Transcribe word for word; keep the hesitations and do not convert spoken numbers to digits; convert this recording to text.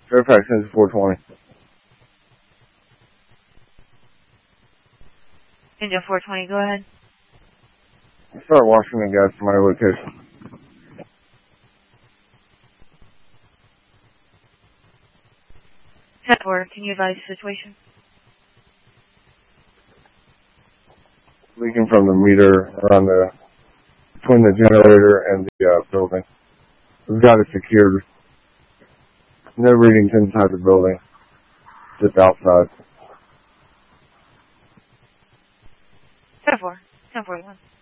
Fairfax Engine four twenty. Engine four twenty, go ahead. Start Washington gas to my location. ten four, can you advise the situation? Leaking from the meter around the, between the generator and the uh, building. We've got it secured. No readings inside the building, just outside. ten four, ten forty-one.